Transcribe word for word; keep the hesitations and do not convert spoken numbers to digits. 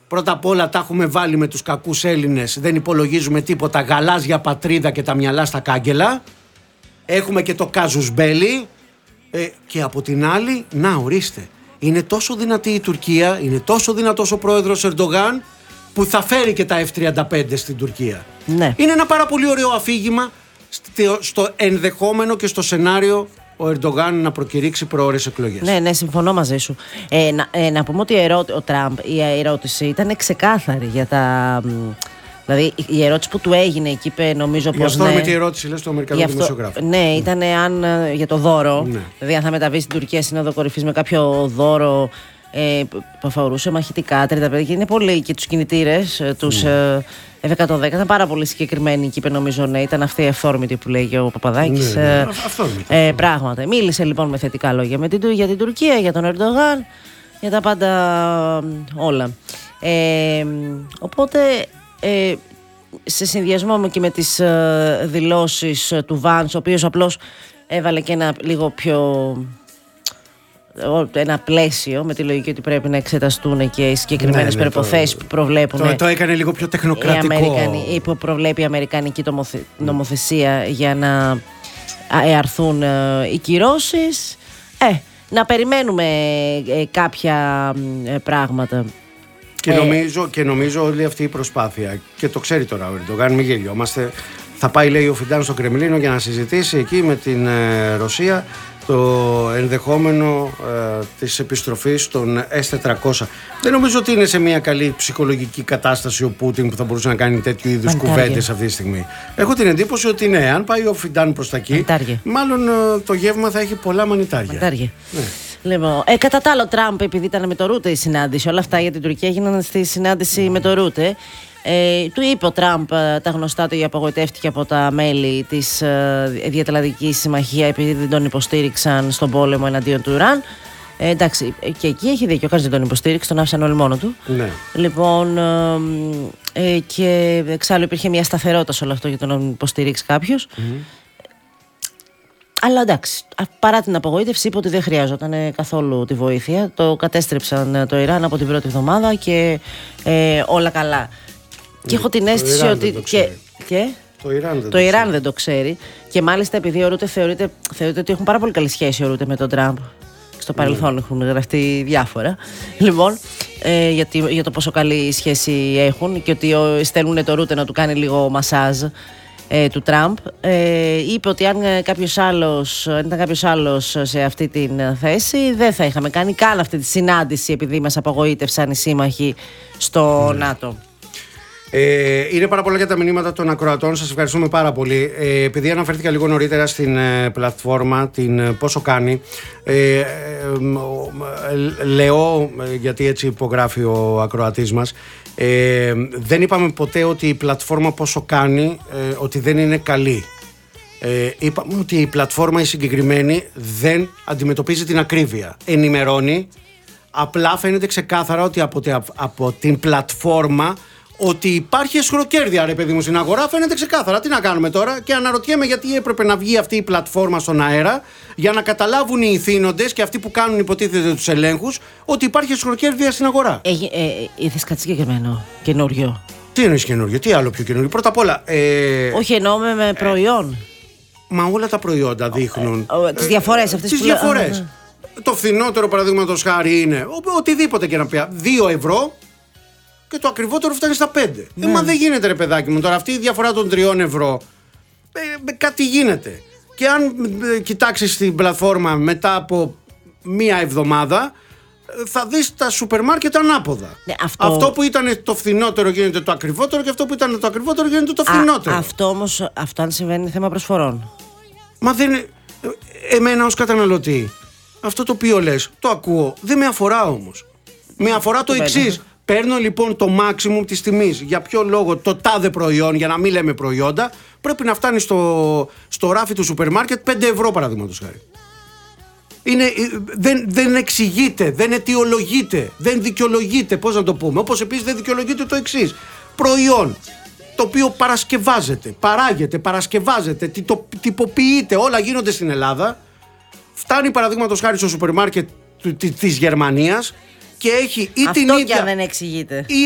Πρώτα απ' όλα τα έχουμε βάλει με τους κακούς Έλληνες, δεν υπολογίζουμε τίποτα, γαλάζια πατρίδα και τα μυαλά στα κάγκελα. Έχουμε και το κάζους μπέλι. Ε, και από την άλλη, να ορίστε, είναι τόσο δυνατή η Τουρκία, είναι τόσο δυνατός ο πρόεδρος Ερντογάν, που θα φέρει και τα εφ τριάντα πέντε στην Τουρκία. Ναι. Είναι ένα πάρα πολύ ωραίο αφήγημα στο, στο ενδεχόμενο και στο σενάριο ο Ερντογάν να προκηρύξει προώρες εκλογές. Ναι, ναι, συμφωνώ μαζί σου. Ε, να, ε, να πούμε ότι η ερώ... ο Τραμπ, η ερώτηση ήταν ξεκάθαρη για τα... Δηλαδή η ερώτηση που του έγινε εκεί, είπε, νομίζω πως. Γι' αυτό ναι, με τη ερώτηση λες του Αμερικανού δημοσιογράφου. Ναι, ήταν αν για το δώρο. Ναι. Δηλαδή, αν θα μεταβεί στην Τουρκία Σύνοδο Κορυφής με κάποιο δώρο ε, που αφορούσε μαχητικά, τριάντα πέντε, και είναι πολύ, και τους κινητήρες, τους ε, εφ εκατόν δέκα, ήταν πάρα πολύ συγκεκριμένοι και είπε, νομίζω, ναι, ήταν αυτή η αυθόρμητη που λέγει ο Παπαδάκης. Ναι, ναι, ε, ε, πράγματα. Μίλησε λοιπόν με θετικά λόγια με την, για την Τουρκία, για τον Ερντογάν, για τα πάντα όλα. Ε, οπότε. Ε, σε συνδυασμό μου και με τις ε, δηλώσεις ε, του Βάνς, ο οποίος απλώς έβαλε και ένα λίγο πιο ένα πλαίσιο με τη λογική ότι πρέπει να εξεταστούν και οι συγκεκριμένες ναι, ναι, προϋποθέσεις που προβλέπουν το, το έκανε λίγο πιο τεχνοκρατικό ή που προβλέπει η αμερικανική νομοθεσία για να εαρθούν ε, οι κυρώσεις. Ε, να περιμένουμε ε, κάποια ε, πράγματα. Και νομίζω, και νομίζω όλη αυτή η προσπάθεια, και το ξέρει τώρα ο Ερντογάν, μην γελιόμαστε, θα πάει, λέει, ο Φιντάν στο Κρεμλίνο για να συζητήσει εκεί με την ε, Ρωσία το ενδεχόμενο ε, της επιστροφής των ες τετρακόσια. Δεν νομίζω ότι είναι σε μια καλή ψυχολογική κατάσταση ο Πούτιν που θα μπορούσε να κάνει τέτοιου είδους κουβέντες αυτή τη στιγμή. Έχω την εντύπωση ότι ναι, αν πάει ο Φιντάν προς τα εκεί, μανιτάρια. Μάλλον ε, το γεύμα θα έχει πολλά μανιτάρια. Μανιτάρια. Ναι. Λοιπόν, ε, κατά τα άλλο, Τραμπ, επειδή ήταν με το Ρούτε η συνάντηση, όλα αυτά για την Τουρκία έγιναν στη συνάντηση mm. με το Ρούτε. Ε, του είπε ο Τραμπ τα γνωστά του, ή απογοητεύτηκε από τα μέλη της ε, Διατλαντικής Συμμαχία επειδή δεν τον υποστήριξαν στον πόλεμο εναντίον του Ιράν. Ε, εντάξει, και εκεί έχει δίκιο, κανείς δεν τον υποστήριξε, τον άφησαν όλοι μόνο του. Ναι. Λοιπόν, ε, ε, και εξάλλου υπήρχε μια σταθερότητα σε όλο αυτό για τον υποστήριξει κάποιος. Mm. Αλλά εντάξει, παρά την απογοήτευση, είπε ότι δεν χρειάζονταν καθόλου τη βοήθεια. Το κατέστρεψαν το Ιράν από την πρώτη εβδομάδα και ε, όλα καλά. Ναι, και έχω την αίσθηση ότι. Το και, και, το Ιράν, δεν, το το Ιράν δεν το ξέρει. Και μάλιστα επειδή ο Ρούτε θεωρείται, θεωρείται ότι έχουν πάρα πολύ καλή σχέση ο Ρούτε με τον Τραμπ. Στο παρελθόν ναι. έχουν γραφτεί διάφορα. Λοιπόν, ε, γιατί, για το πόσο καλή σχέση έχουν και ότι ο, στέλνουν το Ρούτε να του κάνει λίγο μασάζ. Ε, του Τραμπ, ε, είπε ότι αν κάποιος άλλος, αν ήταν κάποιος άλλος σε αυτή την θέση, δεν θα είχαμε κάνει καν αυτή τη συνάντηση, επειδή μας απογοήτευσαν οι σύμμαχοι στο mm. ΝΑΤΟ. Ε, είναι πάρα πολλά για τα μηνύματα των ακροατών. Σας ευχαριστούμε πάρα πολύ. Ε, επειδή αναφέρθηκα λίγο νωρίτερα στην ε, πλατφόρμα, την ε, πόσο κάνει, ε, ε, ε, λέω, ε, γιατί έτσι υπογράφει ο ακροατής μας, ε, δεν είπαμε ποτέ ότι η πλατφόρμα πόσο κάνει, ε, ότι δεν είναι καλή. Ε, είπαμε ότι η πλατφόρμα η συγκεκριμένη δεν αντιμετωπίζει την ακρίβεια. Ενημερώνει, απλά φαίνεται ξεκάθαρα ότι από, τε, από την πλατφόρμα ότι υπάρχει εσχροκέρδεια, ρε παιδί μου, στην αγορά, φαίνεται ξεκάθαρα. Τι να κάνουμε τώρα? Και αναρωτιέμαι γιατί έπρεπε να βγει αυτή η πλατφόρμα στον αέρα, για να καταλάβουν οι ηθήνοντες και αυτοί που κάνουν υποτίθεται τους ελέγχους, ότι υπάρχει εσχροκέρδεια στην αγορά. Ε, ε, Είδες κάτι συγκεκριμένο, καινούριο? Τι εννοείς καινούριο, τι άλλο πιο καινούριο? Πρώτα απ' όλα. Ε, Όχι, εννοώ με, με προϊόν. Ε, μα όλα τα προϊόντα δείχνουν. Ε, ε, τις διαφορές αυτές τις που διαφορές. Ε, το φθηνότερο, παραδείγματος χάρη, είναι ο, οτιδήποτε και να πει, δύο ευρώ. Και το ακριβότερο φτάνει στα πέντε. Ναι. Ε, μα δεν γίνεται, ρε παιδάκι μου. Τώρα αυτή η διαφορά των τριών ευρώ, ε, κάτι γίνεται. Και αν ε, κοιτάξεις την πλατφόρμα μετά από μία εβδομάδα, ε, θα δεις τα σούπερ μάρκετ ανάποδα. Ναι, αυτό... αυτό που ήταν το φθηνότερο γίνεται το ακριβότερο, και αυτό που ήταν το ακριβότερο γίνεται το φθηνότερο. Α, αυτό όμως, αυτό αν συμβαίνει, είναι θέμα προσφορών. Μα δεν είναι. Εμένα ως καταναλωτή, αυτό το οποίο λες, το ακούω. Δεν με αφορά όμως. Με αφορά το εξής. Παίρνω λοιπόν το maximum της τιμής. Για ποιο λόγο το τάδε προϊόν, για να μην λέμε προϊόντα, πρέπει να φτάνει στο, στο ράφι του σούπερ μάρκετ πέντε ευρώ, παραδείγματος χάρη. Είναι, δεν, δεν εξηγείται, δεν αιτιολογείται, δεν δικαιολογείται, πώς να το πούμε. Όπως επίσης δεν δικαιολογείται το εξής. Προϊόν το οποίο παρασκευάζεται, παράγεται, παρασκευάζεται, τυποποιείται, όλα γίνονται στην Ελλάδα, φτάνει παραδείγματος χάρη στο σούπερ μάρκετ της Γερμανίας και έχει ή αυτό την ίδια. Αυτό δεν εξηγείται.